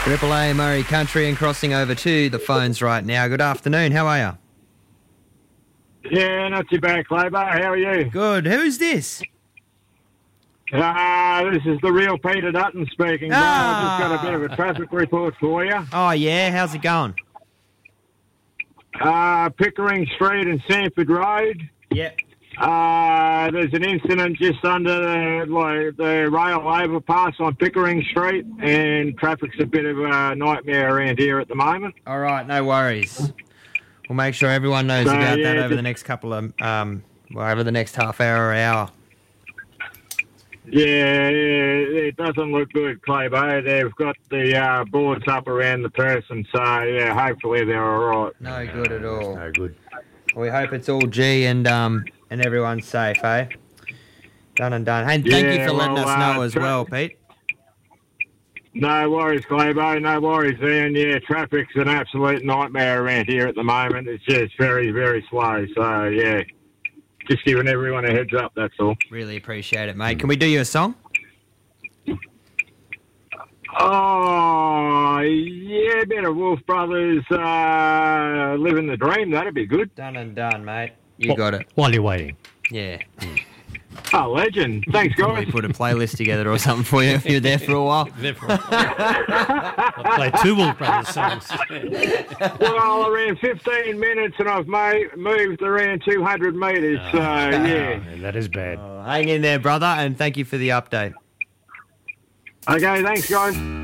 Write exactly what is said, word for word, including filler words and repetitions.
Triple A Murray Country and crossing over to the phones right now. Good afternoon. How are you? Yeah, not too bad, Clabo. How are you? Good. Who's this? Ah, uh, this is the real Peter Dutton speaking. Ah. I've just got a bit of a traffic report for you. Oh, yeah? How's it going? Uh, Pickering Street and Sanford Road. Yep. Uh, there's an incident just under the, like, the rail overpass on Pickering Street, and traffic's a bit of a nightmare around here at the moment. All right, no worries. We'll make sure everyone knows So, about yeah, that over just- the next couple of, um, well, over the next half hour or hour. Yeah, yeah, it doesn't look good, Clabo. They've got the uh, boards up around the person, so, yeah, hopefully they're all right. No good at all. No good. We hope it's all G and um and everyone's safe, eh? Done and done. Hey, thank you Yeah, for letting well, us know uh, as tra- well, Pete. No worries, Clabo. No worries, Ian. Yeah, traffic's an absolute nightmare around here at the moment. It's just very, very slow. So, yeah, just giving everyone a heads up, that's all. Really appreciate it, mate. Can we do you a song? Oh, yeah, a bit of Wolf Brothers uh, Living the Dream. That'd be good. Done and done, mate. You got it. While you're waiting. Yeah. Oh, legend. Thanks, Can we guys. put a playlist together or something for you if you're there for a while? I'll play two Wolf Brothers songs. Well, around fifteen minutes, and I've made, moved around two hundred metres. So, yeah. Oh, that is bad. Oh, hang in there, brother, and thank you for the update. Okay, thanks, guys.